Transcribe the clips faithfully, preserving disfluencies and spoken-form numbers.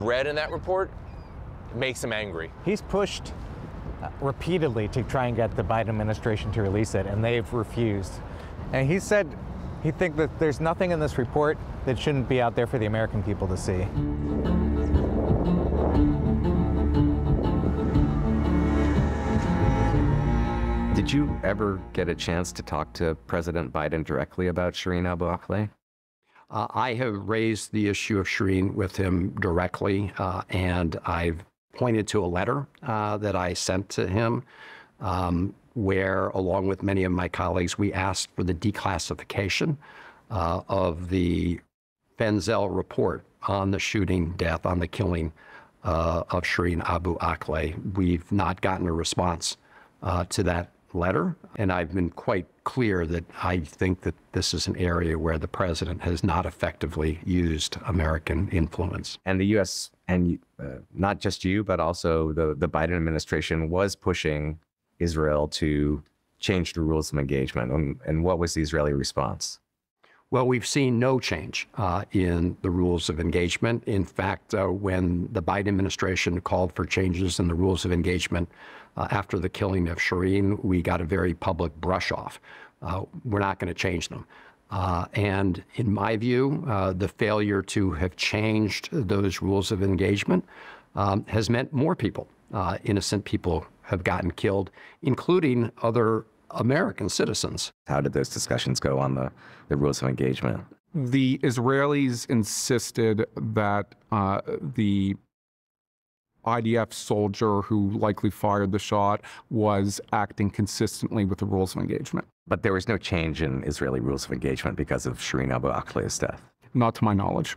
read in that report makes him angry. He's pushed uh, repeatedly to try and get the Biden administration to release it, and they've refused. And he said he thinks that there's nothing in this report that shouldn't be out there for the American people to see. Did you ever get a chance to talk to President Biden directly about Shireen Abu Akleh? Uh, I have raised the issue of Shireen with him directly, uh, and I've pointed to a letter uh, that I sent to him um, where, along with many of my colleagues, we asked for the declassification uh, of the Fenzel report on the shooting death, on the killing uh, of Shireen Abu Akleh. We've not gotten a response uh, to that letter, and I've been quite clear that I think that this is an area where the president has not effectively used American influence. And the U S and uh, not just you, but also the, the Biden administration was pushing Israel to change the rules of engagement. And, and what was the Israeli response? Well, we've seen no change uh, in the rules of engagement. In fact, uh, when the Biden administration called for changes in the rules of engagement uh, after the killing of Shireen, we got a very public brush off. Uh, we're not going to change them. Uh, and in my view, uh, the failure to have changed those rules of engagement um, has meant more people, uh, innocent people, have gotten killed, including other American citizens. How did those discussions go on the, the rules of engagement? The Israelis insisted that uh, the I D F soldier who likely fired the shot was acting consistently with the rules of engagement. But there was no change in Israeli rules of engagement because of Shireen Abu Akleh's death? Not to my knowledge.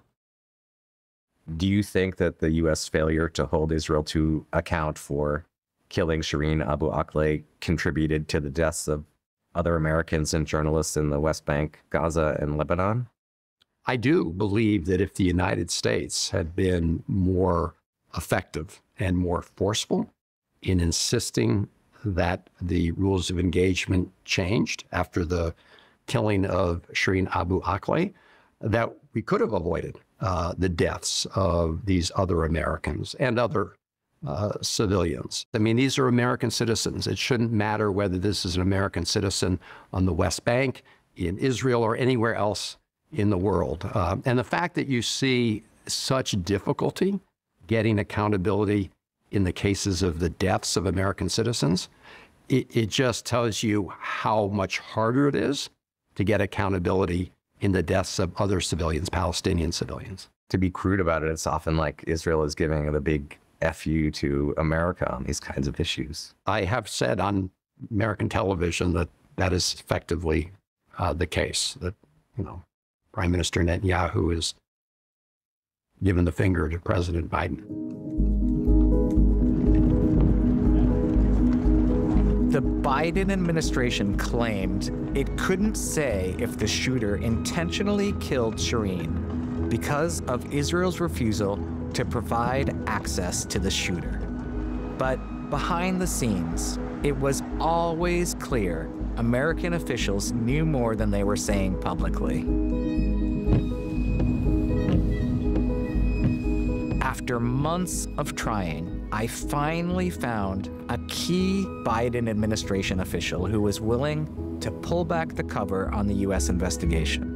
Do you think that the U S failure to hold Israel to account for killing Shireen Abu Akleh contributed to the deaths of other Americans and journalists in the West Bank, Gaza, and Lebanon? I do believe that if the United States had been more effective and more forceful in insisting that the rules of engagement changed after the killing of Shireen Abu Akleh, that we could have avoided uh, the deaths of these other Americans and other uh, civilians. I mean, these are American citizens. It shouldn't matter whether this is an American citizen on the West Bank, in Israel, or anywhere else in the world. Uh, and the fact that you see such difficulty getting accountability in the cases of the deaths of American citizens, it, it just tells you how much harder it is to get accountability in the deaths of other civilians, Palestinian civilians. To be crude about it, it's often like Israel is giving the big F you to America on these kinds of issues. I have said on American television that that is effectively uh, the case, that, you know, Prime Minister Netanyahu is giving the finger to President Biden. The Biden administration claimed it couldn't say if the shooter intentionally killed Shireen because of Israel's refusal to provide access to the shooter. But behind the scenes, it was always clear American officials knew more than they were saying publicly. After months of trying, I finally found a key Biden administration official who was willing to pull back the cover on the U S investigation.